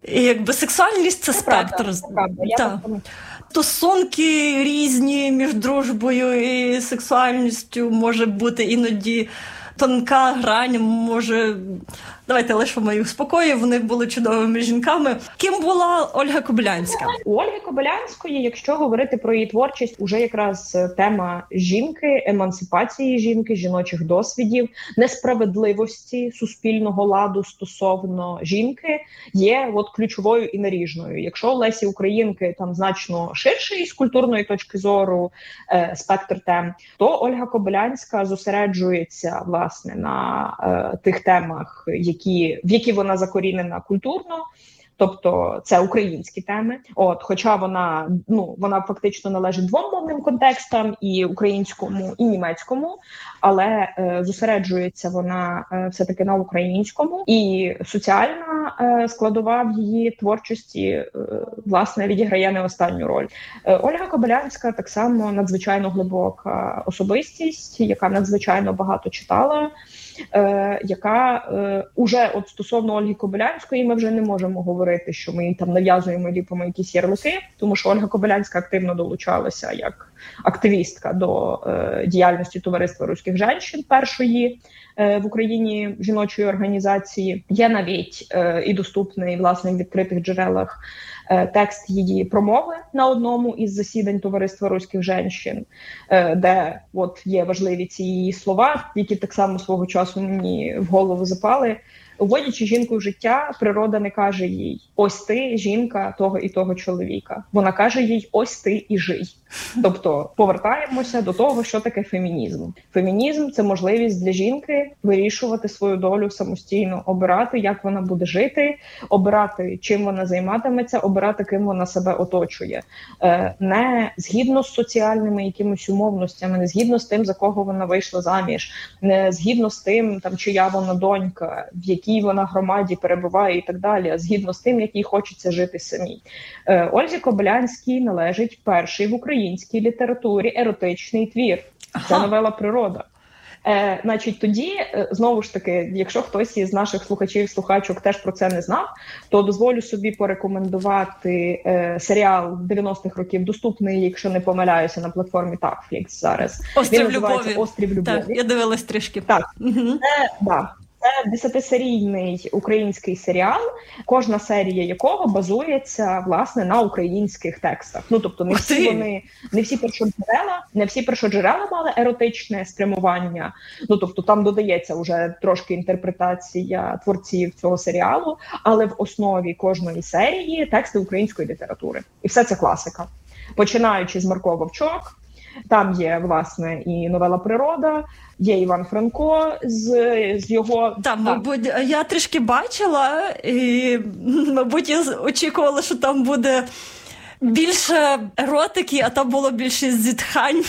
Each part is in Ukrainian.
І якби сексуальність – це спектр. Правда. Стосунки різні між дружбою і сексуальністю, може бути іноді тонка грань, може... Давайте лишимо їх в спокої, вони були чудовими жінками. Ким була Ольга Кобилянська? У Ольги Кобилянської, якщо говорити про її творчість, уже якраз тема жінки, емансипації жінки, жіночих досвідів, несправедливості суспільного ладу стосовно жінки є от ключовою і наріжною. Якщо у Лесі Українки там значно ширший з культурної точки зору спектр тем, то Ольга Кобилянська зосереджується, власне, на тих темах, в які вона закорінена культурно, тобто це українські теми. Хоча вона фактично належить двом мовним контекстам, і українському, і німецькому, але зосереджується вона все-таки на українському. І соціальна складова в її творчості, власне, відіграє не останню роль. Ольга Кобилянська так само надзвичайно глибока особистість, яка надзвичайно багато читала, яка уже от стосовно Ольги Кобилянської ми вже не можемо говорити, що ми їй там нав'язуємо, ліпимо якісь ярлики, тому що Ольга Кобилянська активно долучалася як активістка до діяльності Товариства руських жінок, першої в Україні жіночої організації. Є навіть і доступний, власне, в відкритих джерелах текст її промови на одному із засідань Товариства руських жінок, де от є важливі ці її слова, які так само свого часу мені в голову запали. Уводячи жінку в життя, природа не каже їй: ось ти, жінка того і того чоловіка. Вона каже їй: ось ти і жий. Тобто повертаємося до того, що таке фемінізм. Фемінізм – це можливість для жінки вирішувати свою долю самостійно, обирати, як вона буде жити, обирати, чим вона займатиметься, обирати, ким вона себе оточує. Не згідно з соціальними якимись умовностями, не згідно з тим, за кого вона вийшла заміж, не згідно з тим, там, чия вона донька, в якій вона громаді перебуває і так далі, а згідно з тим, як їй хочеться жити самій. Ользі Кобилянській належить перший в українській літературі еротичний твір. Це новела «Природа». Значить, тоді, знову ж таки, якщо хтось із наших слухачів теж про це не знав, то дозволю собі порекомендувати серіал 90-х років, доступний, якщо не помиляюся, на платформі Netflix зараз. «Острів любові». «Острів любові». Так, я дивилась трішки. Так, це 10-серійний український серіал, кожна серія якого базується, власне, на українських текстах. Тобто не всі першоджерела мали еротичне спрямування. Тобто там додається вже трошки інтерпретація творців цього серіалу, але в основі кожної серії тексти української літератури. І все це класика. Починаючи з Марко Вовчок, там є, власне, і новела «Природа», є Іван Франко з його... Мабуть, я трішки бачила, і, мабуть, я очікувала, що там буде більше еротики, а там було більше зітхань.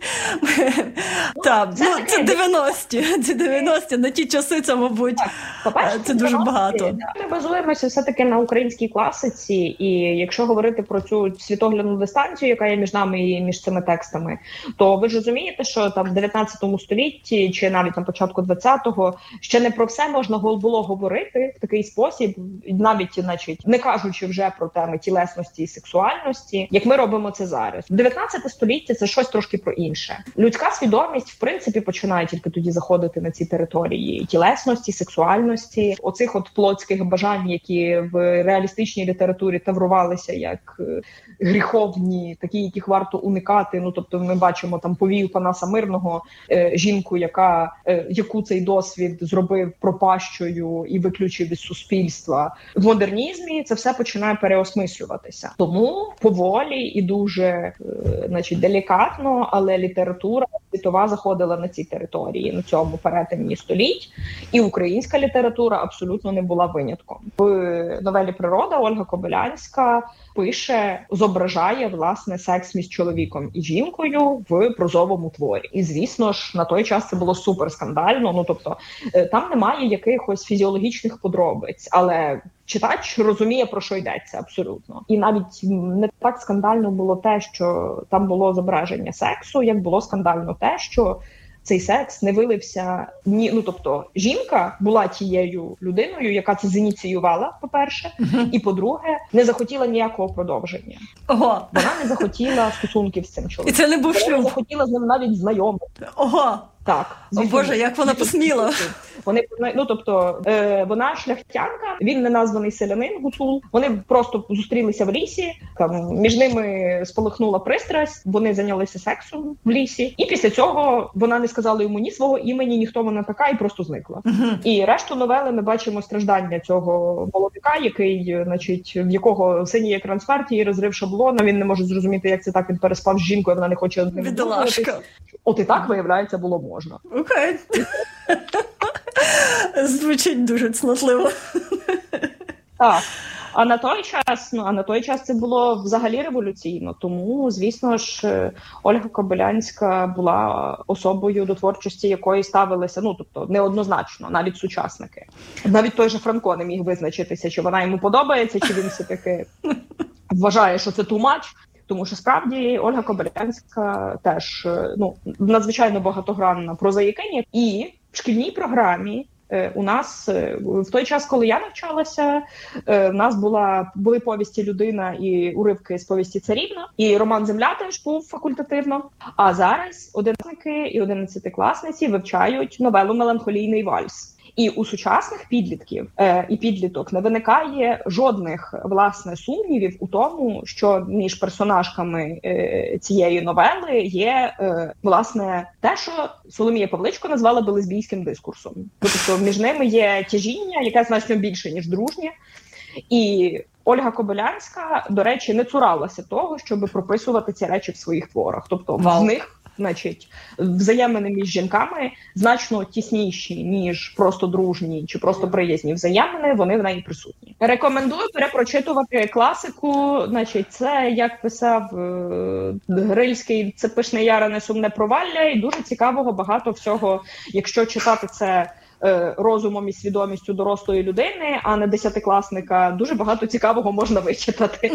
Це 90-ті. На ті часи це, мабуть, це дуже багато. Ми базуємося все-таки на українській класиці, і якщо говорити про цю світоглядну дистанцію, яка є між нами і між цими текстами, то ви ж розумієте, що там в 19 столітті, чи навіть на початку 20-го, ще не про все можна було говорити в такий спосіб, навіть, значить, не кажучи вже про теми тілесності і сексуальності, як ми робимо це зараз. 19 століття – це щось трошки про інше. Людська свідомість, в принципі, починає тільки тоді заходити на ці території тілесності, сексуальності, оцих от плотських бажань, які в реалістичній літературі таврувалися як гріховні, такі, яких варто уникати. Тобто ми бачимо там повію Панаса Мирного, жінку, яку цей досвід зробив пропащою і виключив із суспільства. В модернізмі це все починає переосмислюватися. Тому поволі і дуже, делікатно, але література світова заходила на ці території, на цьому перетині століть, і українська література абсолютно не була винятком. В новелі «Природа» Ольга Кобилянська зображає, власне, секс між чоловіком і жінкою в прозовому творі. І, звісно ж, на той час це було супер скандально, тобто там немає якихось фізіологічних подробиць, але читач розуміє, про що йдеться абсолютно. І навіть не так скандально було те, що там було зображення сексу, як було скандально те, що цей секс не вилився тобто жінка була тією людиною, яка це зініціювала, по-перше, і по-друге, не захотіла ніякого продовження. Ого. Вона не захотіла стосунків з цим чоловіком. І це не був шлюб. Вона не захотіла з ним навіть знайомити. Ого. Так. О Боже, як вона посміла. Вона шляхтянка, він неназваний селянин Гуцул. Вони просто зустрілися в лісі, там між ними спалахнула пристрасть, вони зайнялися сексом в лісі. І після цього вона не сказала йому ні свого імені, ні хто вона така, і просто зникла. І решту новели ми бачимо страждання цього молодика, який, значить, в якого синій екран смерті і розрив шаблона, він не може зрозуміти, як це так, він переспав з жінкою, вона не хоче з ним бідолашка. От і так, виявляється, було можна. Окей. Звучить дуже цнотливо. Так. А на той час це було взагалі революційно. Тому, звісно ж, Ольга Кобилянська була особою, до творчості якої ставилися, неоднозначно, навіть сучасники. Навіть той же Франко не міг визначитися, чи вона йому подобається, чи він все-таки вважає, що це too much. Тому що, справді, Ольга Кобилянська теж надзвичайно багатогранна прозаїкиня. І в шкільній програмі у нас в той час, коли я навчалася, в нас були повісті «Людина» і уривки з повісті «Царівна», і роман «Земля» теж був факультативно. А зараз одинадцятники і 11-класниці вивчають новелу «Меланхолійний вальс». І у сучасних підлітків і підліток не виникає жодних, власне, сумнівів у тому, що між персонажками цієї новели є, власне, те, що Соломія Павличко назвала би лесбійським дискурсом. Тобто між ними є тяжіння, яке значно більше, ніж дружнє. І Ольга Кобилянська, до речі, не цуралася того, щоб прописувати ці речі в своїх творах. Тобто в них, значить, взаємини між жінками значно тісніші, ніж просто дружні чи просто приязні взаємини, вони в неї присутні. Рекомендую перепрочитувати класику, значить, це, як писав Грильський, це пишне ярене сумне провалля, і дуже цікавого багато всього, якщо читати це розумом і свідомістю дорослої людини, а не десятикласника, дуже багато цікавого можна вичитати.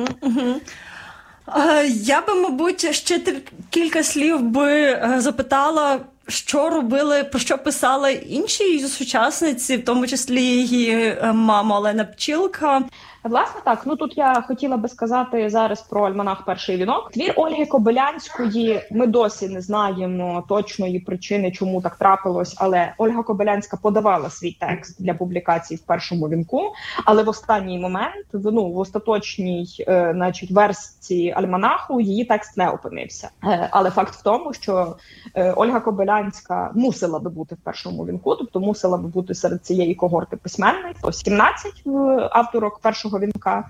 Я би, мабуть, ще кілька слів би запитала, що робили, про що писали інші сучасниці, в тому числі її мама Олена Пчілка. Власне, так. Тут я хотіла би сказати зараз про альманах «Перший вінок». Твір Ольги Кобилянської, ми досі не знаємо точної причини, чому так трапилось, але Ольга Кобилянська подавала свій текст для публікації в «Першому вінку», але в останній момент, в остаточній, значить, версії альманаху її текст не опинився. Але факт в тому, що Ольга Кобилянська мусила би бути в «Першому вінку», тобто мусила би бути серед цієї когорти письменників, 17 авторок «Першого вінка»,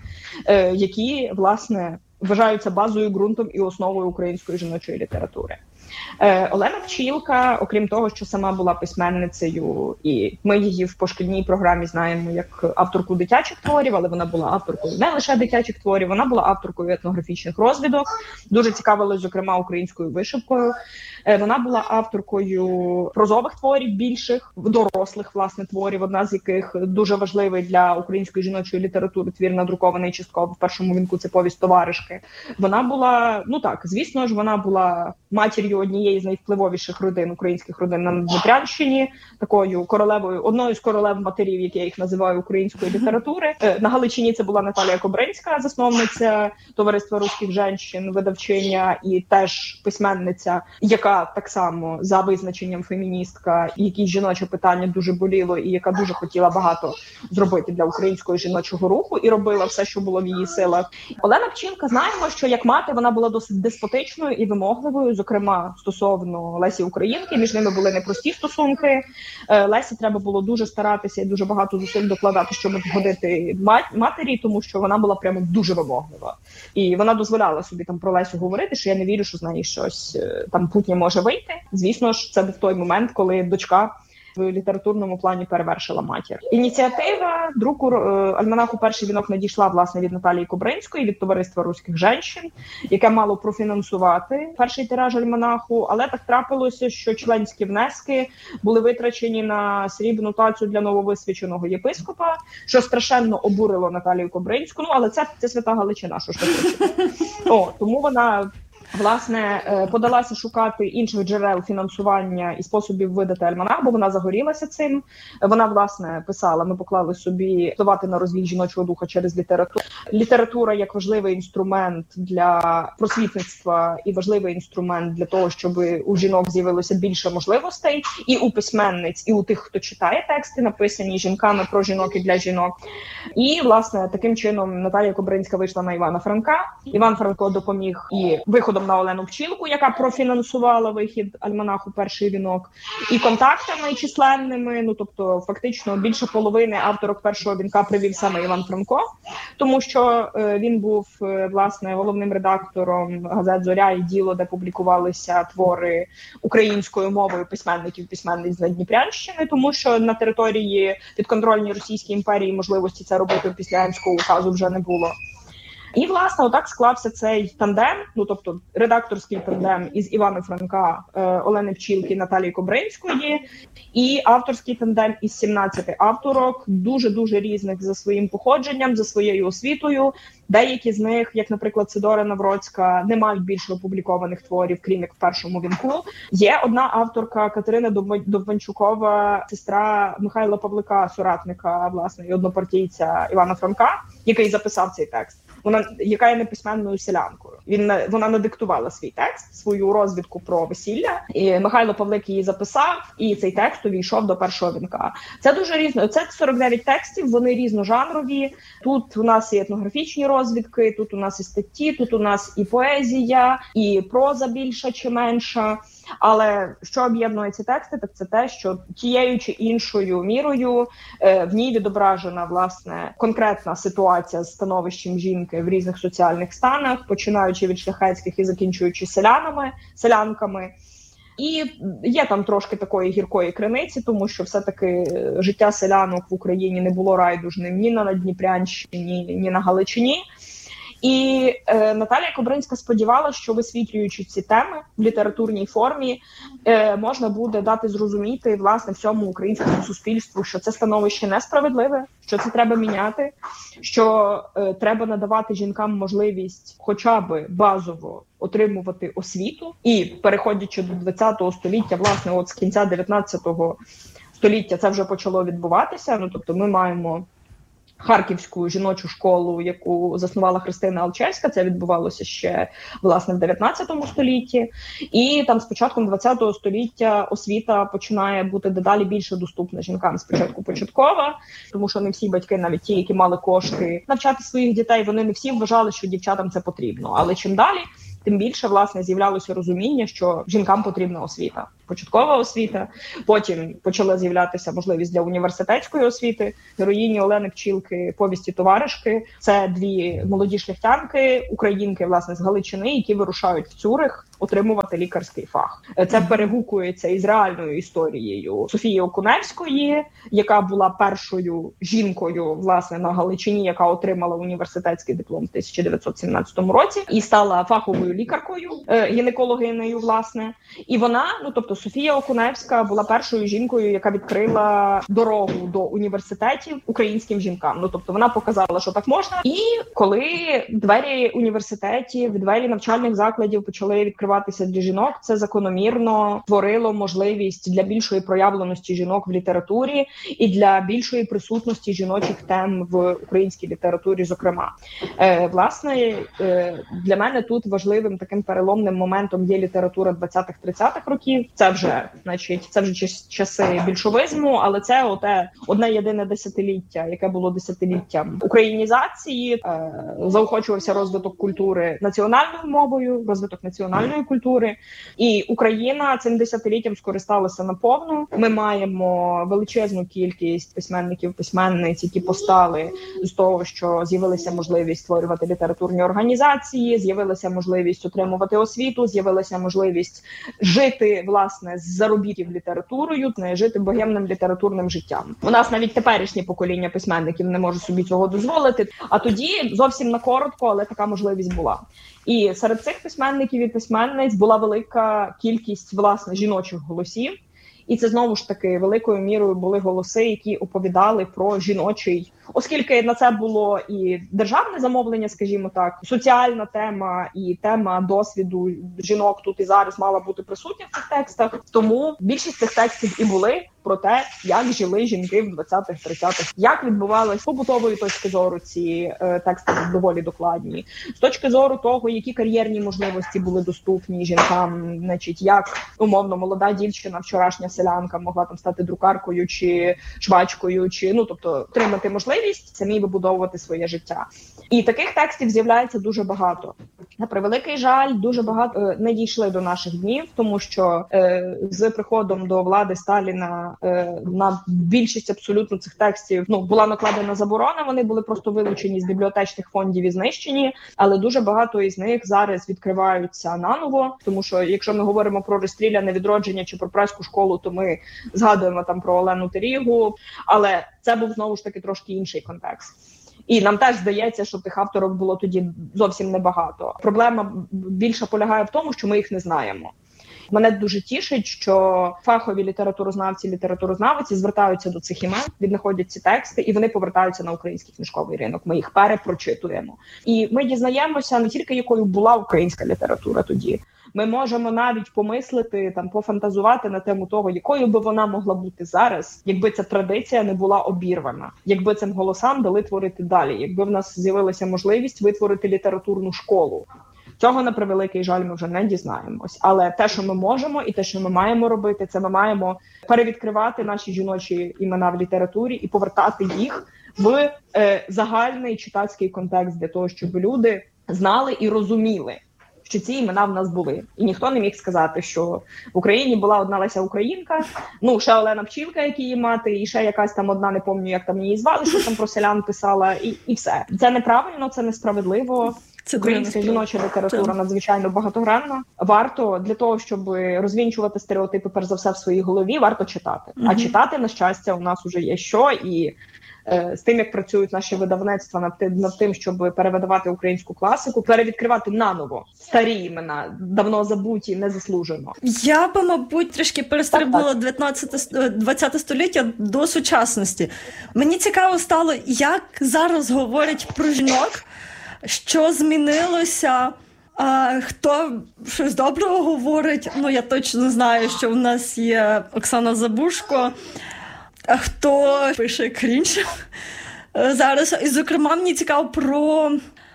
які, власне, вважаються базою, ґрунтом і основою української жіночої літератури. Олена Пчілка, окрім того, що сама була письменницею, і ми її в пошкільній програмі знаємо як авторку дитячих творів, але вона була авторкою не лише дитячих творів, вона була авторкою етнографічних розвідок, дуже цікавилась, зокрема, українською вишивкою. Вона була авторкою прозових творів більших, дорослих, власне, творів, одна з яких дуже важливий для української жіночої літератури твір, надрукований частково в «Першому вінку», це повість «Товаришки». Вона була, звісно ж, вона була матір'ю однієї з найвпливовіших родин, українських родин на Дніпрянщині, такою королевою, одною з королев матерів, як я їх називаю, української літератури. На Галичині це була Наталія Кобринська, засновниця Товариства руських жінок, видавчиня і теж письменниця, яка так само за визначенням феміністка, якій жіноче питання дуже боліло і яка дуже хотіла багато зробити для українського жіночого руху і робила все, що було в її силах. Олена Пчілка, знаємо, що як мати вона була досить деспотичною і вимогливою, зокрема стосовно Лесі Українки, між ними були непрості стосунки. Лесі треба було дуже старатися і дуже багато зусиль докладати, щоб вгодити матері, тому що вона була прямо дуже вимоглива. І вона дозволяла собі там про Лесю говорити, що я не вірю, що з неї щось там путнє може вийти. Звісно ж, це був той момент, коли дочка в літературному плані перевершила матір. Ініціатива друку альманаху «Перший вінок» надійшла, власне, від Наталії Кобринської, від Товариства руських жінок, яке мало профінансувати перший тираж альманаху, але так трапилося, що членські внески були витрачені на срібну тацю для нововисвяченого єпископа, що страшенно обурило Наталію Кобринську, але це свята Галичина, що ж таке. Тому вона власне, подалася шукати інших джерел фінансування і способів видати альманах, бо вона загорілася цим. Вона, власне, писала, ми поклали собі впливати на розвій жіночого духа через літературу. Література як важливий інструмент для просвітництва і важливий інструмент для того, щоб у жінок з'явилося більше можливостей і у письменниць, і у тих, хто читає тексти, написані жінками про жінок і для жінок. І, власне, таким чином Наталія Кобринська вийшла на Івана Франка. Іван Франко допоміг і виходом на Олену Пчілку, яка профінансувала вихід альманаху «Перший вінок», і контактами численними, ну, тобто, фактично, більше половини авторок «Першого вінка» привів саме Іван Франко, тому що він був, власне, головним редактором газет «Зоря» і «Діло», де публікувалися твори українською мовою письменниць з Надніпрянщини, тому що на території підконтрольній Російській імперії можливості це робити після Емського указу вже не було. І, власне, отак склався цей тандем, ну, тобто редакторський тандем із Івана Франка, Олени Пчілки, Наталії Кобринської, і авторський тандем із 17 авторок, дуже-дуже різних за своїм походженням, за своєю освітою. Деякі з них, як, наприклад, Сидора Навроцька, не мають більше опублікованих творів, крім як в «Першому вінку». Є одна авторка, Катерина Довбанчукова, сестра Михайла Павлика, соратника, власне, і однопартійця Івана Франка, який записав цей текст. Яка є неписьменною селянкою. Вона надиктувала свій текст, свою розвідку про весілля, і Михайло Павлик її записав, і цей текст увійшов до «Першого вінка». Це дуже різно. Це 49 текстів, вони різножанрові. Тут у нас і етнографічні розвідки, тут у нас і статті, тут у нас і поезія, і проза більша чи менша. Але що об'єднує ці тексти, так це те, що тією чи іншою мірою в ній відображена, власне, конкретна ситуація з становищем жінки в різних соціальних станах, починаючи від шляхетських і закінчуючи селянками. І є там трошки такої гіркої криниці, тому що все-таки життя селянок в Україні не було райдужним ні на Надніпрянщині, ні на Галичині. І Наталія Кобринська сподівалася, що, висвітлюючи ці теми в літературній формі, можна буде дати зрозуміти, власне, всьому українському суспільству, що це становище несправедливе, що це треба міняти, що треба надавати жінкам можливість хоча б базово отримувати освіту. І, переходячи до 20-го століття, власне, от з кінця 19-го століття це вже почало відбуватися. Ну, тобто ми маємо Харківську жіночу школу, яку заснувала Христина Алчевська. Це відбувалося ще, власне, в 19 столітті. І там з початком 20 століття освіта починає бути дедалі більше доступна жінкам. Спочатку початкова, тому що не всі батьки, навіть ті, які мали кошти навчати своїх дітей, вони не всі вважали, що дівчатам це потрібно. Але чим далі, тим більше, власне, з'являлося розуміння, що жінкам потрібна освіта. Початкова освіта, потім почала з'являтися можливість для університетської освіти. Героїні Олени Пчілки «Повісті товаришки» – це дві молоді шляхтянки, українки, власне, з Галичини, які вирушають в Цюрих отримувати лікарський фах. Це перегукується із реальною історією Софії Окуневської, яка була першою жінкою, власне, на Галичині, яка отримала університетський диплом в 1917 році і стала фаховою лікаркою, гінекологинею, власне. І вона, ну, тобто Софія Окуневська була першою жінкою, яка відкрила дорогу до університетів українським жінкам. Ну, тобто вона показала, що так можна. І коли двері університетів, двері навчальних закладів почали відкриватися для жінок, це закономірно творило можливість для більшої проявленості жінок в літературі і для більшої присутності жіночих тем в українській літературі, зокрема. Власне, для мене тут важливим таким переломним моментом є література 20-30-х років. Це вже часи більшовизму, але це одне єдине десятиліття, яке було десятиліттям українізації. Заохочувався розвиток культури національною мовою, розвиток національної культури. І Україна цим десятиліттям скористалася наповну. Ми маємо величезну кількість письменниць, які постали з того, що з'явилася можливість створювати літературні організації, з'явилася можливість отримувати освіту, з'явилася можливість жити, власне, з заробітів літературою, не жити богемним літературним життям. У нас навіть теперішнє покоління письменників не може собі цього дозволити, а тоді зовсім на коротко, але така можливість була. І серед цих письменників і письменниць була велика кількість, власне, жіночих голосів. І це, знову ж таки, великою мірою були голоси, які оповідали про жіночий Оскільки на це було і державне замовлення, скажімо так, соціальна тема і тема досвіду жінок тут і зараз мала бути присутня в цих текстах, тому більшість цих текстів і були про те, як жили жінки в 20-х, 30-х, як відбувалось з побутової точки зору ці тексти доволі докладні, з точки зору того, які кар'єрні можливості були доступні жінкам, значить, як умовно молода дівчина, вчорашня селянка могла там стати друкаркою чи швачкою, чи тобто отримати можливість самі вибудовувати своє життя. І таких текстів з'являється дуже багато. На превеликий жаль, дуже багато не дійшли до наших днів, тому що з приходом до влади Сталіна на більшість абсолютно цих текстів була накладена заборона, вони були просто вилучені з бібліотечних фондів і знищені, але дуже багато із них зараз відкриваються наново, тому що якщо ми говоримо про розстріляне відродження чи про Празьку школу, то ми згадуємо там про Олену Терігу, але це був знову ж таки трошки інший контекст. І нам теж здається, що тих авторок було тоді зовсім небагато. Проблема більше полягає в тому, що ми їх не знаємо. Мене дуже тішить, що фахові літературознавиці звертаються до цих імен, віднаходять ці тексти, і вони повертаються на український книжковий ринок. Ми їх перепрочитуємо. І ми дізнаємося не тільки, якою була українська література тоді. Ми можемо навіть помислити, пофантазувати на тему того, якою би вона могла бути зараз, якби ця традиція не була обірвана, якби цим голосам дали творити далі, якби в нас з'явилася можливість витворити літературну школу. Цього, на превеликий жаль, ми вже не дізнаємось. Але те, що ми можемо і те, що ми маємо робити, це ми маємо перевідкривати наші жіночі імена в літературі і повертати їх в загальний читацький контекст для того, щоб люди знали і розуміли, що ці імена в нас були. І ніхто не міг сказати, що в Україні була одна Леся Українка, ще Олена Пчілка, як її мати, і ще якась там одна, не пам'ятаю, як там її звали, що там про селян писала, і все. Це неправильно, це несправедливо. Це українська жіноча література надзвичайно багатогранна. Варто для того, щоб розвінчувати стереотипи, перш за все, в своїй голові, варто читати. А читати, на щастя, у нас уже є що, і з тим, як працюють наші видавництва над тим, щоб перевидавати українську класику, перевідкривати наново старі імена, давно забуті, незаслужено. Я би, мабуть, трішки перестрибнула 20 століття до сучасності. Мені цікаво стало, як зараз говорять про жінок, що змінилося, хто щось доброго говорить. Я точно знаю, що в нас є Оксана Забушко, а хто пише крінж зараз. І, зокрема, мені цікаво про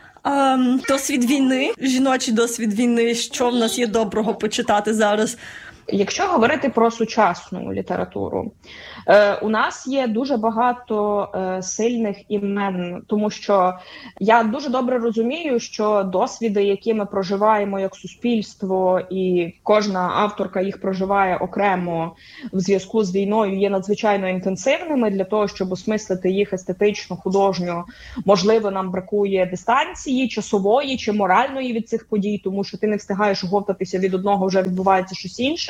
досвід війни, жіночий досвід війни, що в нас є доброго почитати зараз. Якщо говорити про сучасну літературу, у нас є дуже багато сильних імен, тому що я дуже добре розумію, що досвіди, які ми проживаємо як суспільство, і кожна авторка їх проживає окремо в зв'язку з війною, є надзвичайно інтенсивними. Для того, щоб осмислити їх естетично, художньо, можливо, нам бракує дистанції, часової чи моральної від цих подій, тому що ти не встигаєш оговтатися від одного, вже відбувається щось інше.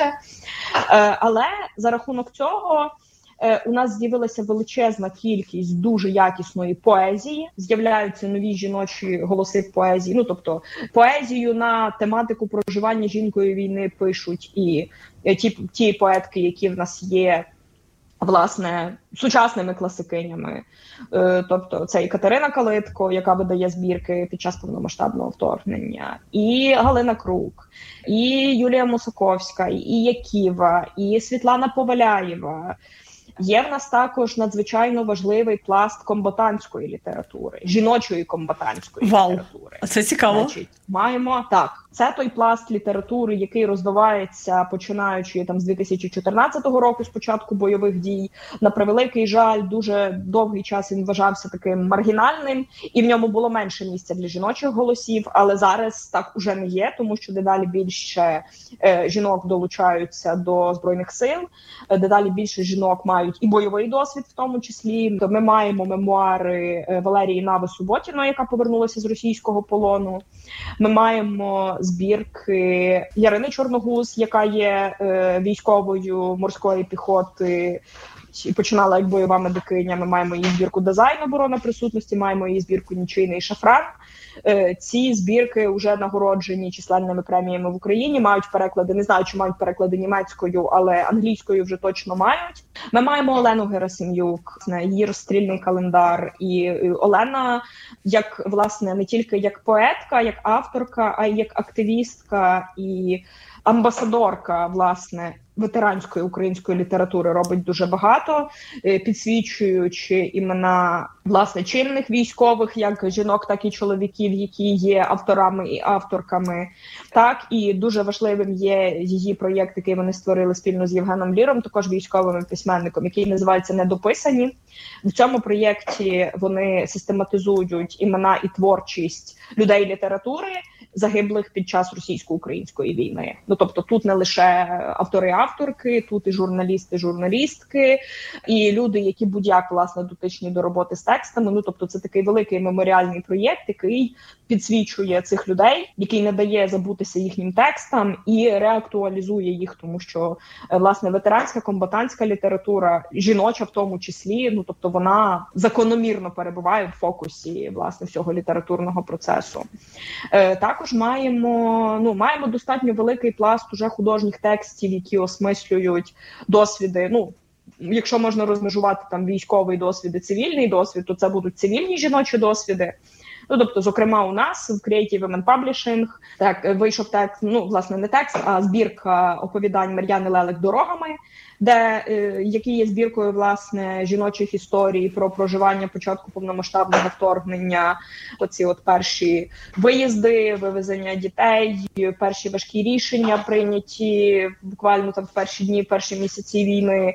Але за рахунок цього у нас з'явилася величезна кількість дуже якісної поезії, з'являються нові жіночі голоси в поезії, тобто поезію на тематику проживання жінкою війни пишуть і ті поетки, які в нас є, власне, сучасними класикинями. Тобто це і Катерина Калитко, яка видає збірки під час повномасштабного вторгнення, і Галина Крук, і Юлія Мусаковська, і Яківа, і Світлана Поваляєва. Є в нас також надзвичайно важливий пласт комбатантської літератури, жіночої комбатантської літератури. А це цікаво. Маємо, так, це той пласт літератури, який розвивається, починаючи з 2014 року, з початку бойових дій. На превеликий жаль, дуже довгий час він вважався таким маргінальним, і в ньому було менше місця для жіночих голосів, але зараз так уже не є, тому що дедалі більше жінок долучаються до Збройних сил, дедалі більше жінок мають і бойовий досвід в тому числі. Ми маємо мемуари Валерії Нави-Суботіної, яка повернулася з російського полону. Ми маємо збірки Ярини Чорногуз, яка є військовою морської піхоти, навіть і починала як бойова медикиня. Ми маємо її збірку «Дизайн. Оборона присутності», маємо її збірку «Нічийний шафран». Ці збірки вже нагороджені численними преміями в Україні, мають переклади, не знаю, чи мають переклади німецькою, але англійською вже точно мають. Ми маємо Олену Герасим'юк, її розстрільний календар. І Олена, як, власне, не тільки як поетка, як авторка, а й як активістка і амбасадорка, власне, ветеранської української літератури робить дуже багато, підсвічуючи імена, власне, чинних військових, як жінок, так і чоловіків, які є авторами і авторками. Так, і дуже важливим є її проєкт, який вони створили спільно з Євгеном Ліром, також військовим письменником, який називається «Недописані». В цьому проєкті вони систематизують імена і творчість людей літератури, загиблих під час російсько-української війни. Ну, тобто тут не лише автори-авторки, тут і журналісти-журналістки, і люди, які будь-як, власне, дотичні до роботи з текстами. Ну, тобто це такий великий меморіальний проєкт, який підсвічує цих людей, який не дає забутися їхнім текстам і реактуалізує їх, тому що, власне, ветеранська, комбатантська література, жіноча в тому числі, ну, тобто вона закономірно перебуває в фокусі, власне, всього літературного процесу. Також маємо достатньо великий пласт уже художніх текстів, які осмислюють досвіди, ну, якщо можна розмежувати там військовий досвід і цивільний досвід, то це будуть цивільні жіночі досвіди. Ну, тобто, зокрема, у нас в Creative Women Publishing так вийшов текст, ну, власне, не текст, а збірка оповідань Мар'яни Лелик «Дорогами», який є збіркою, власне, жіночих історій про проживання початку повномасштабного вторгнення, оці от перші виїзди, вивезення дітей, перші важкі рішення прийняті буквально там в перші дні, перші місяці війни.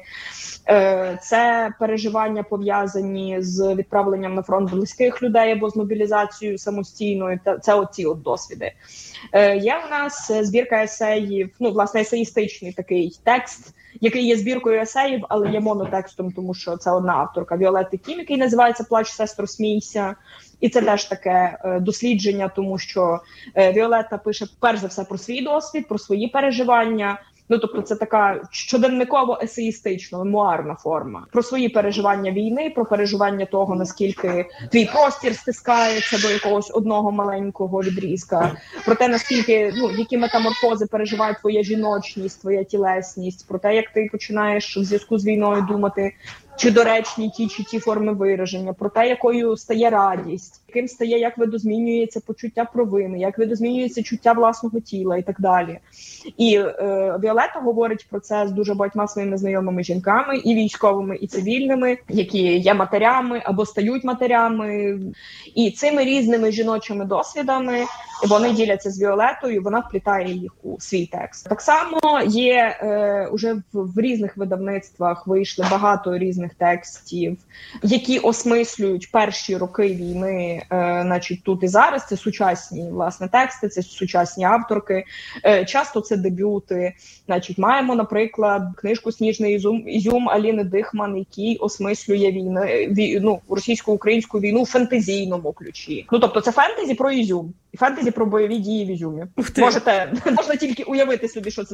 Це переживання, пов'язані з відправленням на фронт близьких людей або з мобілізацією самостійною. Це оці от досвіди. Є у нас збірка есеїв, ну, власне, есеїстичний такий текст, який є збіркою есеїв, але є монотекстом, тому що це одна авторка, Віолетти Кім, який називається «Плач, сестро, смійся». І це теж таке дослідження, тому що Віолетта пише перш за все про свій досвід, про свої переживання. Ну, тобто це така щоденниково-есеїстична, мемуарна форма. Про свої переживання війни, про переживання того, наскільки твій простір стискається до якогось одного маленького відрізка. Про те, наскільки, ну, які метаморфози переживає твоя жіночність, твоя тілесність. Про те, як ти починаєш в зв'язку з війною думати, чи доречні ті чи ті форми вираження, про те, якою стає радість, яким стає, як видозмінюється почуття провини, як видозмінюється чуття власного тіла і так далі. І Віолетта говорить про це з дуже багатьма своїми знайомими жінками, і військовими, і цивільними, які є матерями або стають матерями. І цими різними жіночими досвідами вони діляться з Віолеттою, вона вплітає їх у свій текст. Так само є уже в різних видавництвах вийшли багато різних текстів, які осмислюють перші роки війни, значить, тут і зараз. Це сучасні, власне, тексти, це сучасні авторки. Часто це дебюти. Значить, маємо, наприклад, книжку «Сніжний ізюм» Аліни Дихман, який осмислює російсько-українську війну в фентезійному ключі. Ну, тобто це фентезі про ізюм. І фентезі про бойові дії в Ізюмі. Можна тільки уявити собі, що це